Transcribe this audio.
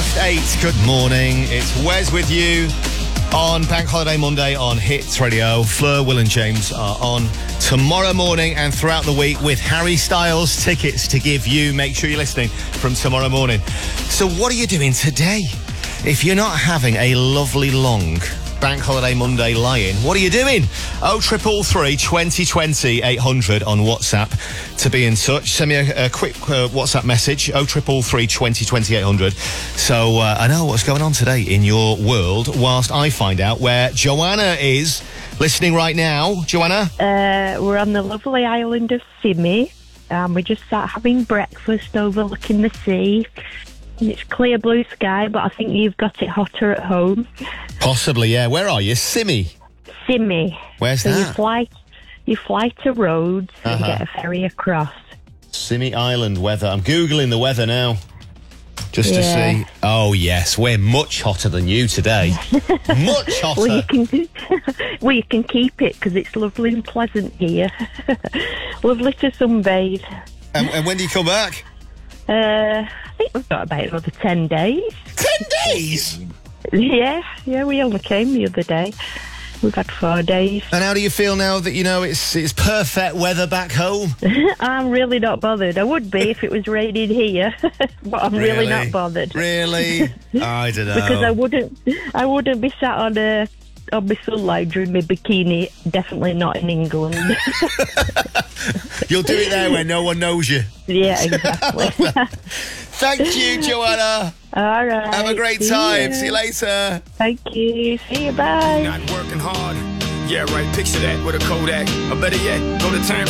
8. Good morning. It's Wes with you on Bank Holiday Monday on Hits Radio. Fleur, Will and James are on tomorrow morning and throughout the week with Harry Styles tickets to give you. Make sure you're listening from tomorrow morning. So what are you doing today? If you're not having a lovely long Bank Holiday Monday lie-in, what are you doing? 0333 2020 800 on WhatsApp to be in touch. Send me a quick WhatsApp message, 0333 2020 800. So I know what's going on today in your world whilst I find out where Joanna is listening right now. Joanna? We're on the lovely island of Simi. We just sat having breakfast overlooking the sea. It's clear blue sky, but I think you've got it hotter at home. Possibly, yeah. Where are you? Simi? Simi. Where's so that? You fly to Rhodes and get a ferry across. Simi Island weather. I'm Googling the weather now. Just to see. Oh, yes. We're much hotter than you today. Much hotter. Well, you can keep it because it's lovely and pleasant here. Lovely to sunbathe. And when do you come back? I think we've got about another 10 days. 10 days? Yeah, we only came the other day. We've had 4 days. And how do you feel now that, you know, it's perfect weather back home? I'm really not bothered. I would be if it was raining here, but I'm really not bothered. Really? I don't know. Because I wouldn't be sat on my sunlight in my bikini, definitely not in England. You'll do it there where no one knows you. Yeah, exactly. Thank you, Joanna. All right. Have a great time. See you later. Thank you. See you, bye. Not working hard. Yeah, right. Picture that with a Kodak. Or better yet, go to time